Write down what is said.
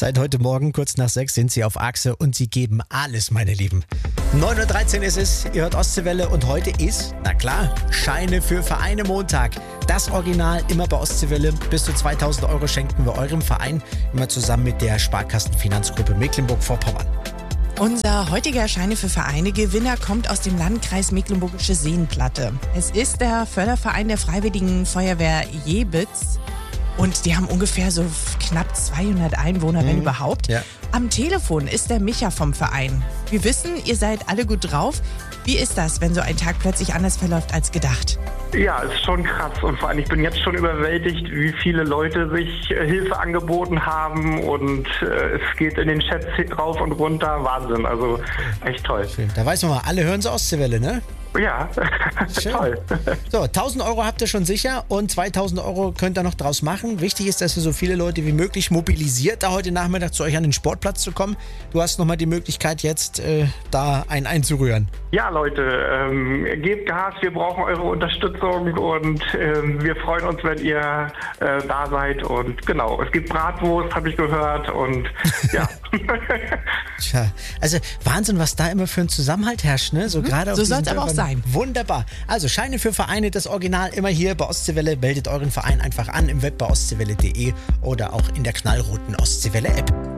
Seit heute Morgen, kurz nach 6, sind sie auf Achse und sie geben alles, meine Lieben. 9.13 Uhr ist es, ihr hört Ostseewelle und heute ist, na klar, Scheine für Vereine Montag. Das Original immer bei Ostseewelle. Bis zu 2.000 Euro schenken wir eurem Verein, immer zusammen mit der Sparkassenfinanzgruppe Mecklenburg-Vorpommern. Unser heutiger Scheine für Vereine Gewinner kommt aus dem Landkreis Mecklenburgische Seenplatte. Es ist der Förderverein der Freiwilligen Feuerwehr Jebitz. Und die haben ungefähr so knapp 200 Einwohner, wenn überhaupt. Ja. Am Telefon ist der Micha vom Verein. Wir wissen, ihr seid alle gut drauf. Wie ist das, wenn so ein Tag plötzlich anders verläuft als gedacht? Ja, ist schon krass und vor allem ich bin jetzt schon überwältigt, wie viele Leute sich Hilfe angeboten haben und es geht in den Chats rauf und runter. Wahnsinn, also echt toll. Schön. Da weiß man mal, alle hören so Ostseewelle, ne? Ja, toll. So, 1.000 Euro habt ihr schon sicher und 2.000 Euro könnt ihr noch draus machen. Wichtig ist, dass ihr so viele Leute wie möglich mobilisiert, da heute Nachmittag zu euch an den Sportplatz zu kommen. Du hast nochmal die Möglichkeit jetzt, da einen einzurühren. Ja, Leute, gebt Gas, wir brauchen eure Unterstützung und wir freuen uns, wenn ihr da seid. Und genau, es gibt Bratwurst, habe ich gehört und ja. Tja, also Wahnsinn, was da immer für ein Zusammenhalt herrscht, ne? So gerade auf So diesen soll's aber auch Dörfern. sein. Wunderbar. Also Scheine für Vereine, das Original immer hier bei Ostseewelle. Meldet euren Verein einfach an im Web bei ostseewelle.de oder auch in der knallroten Ostseewelle-App.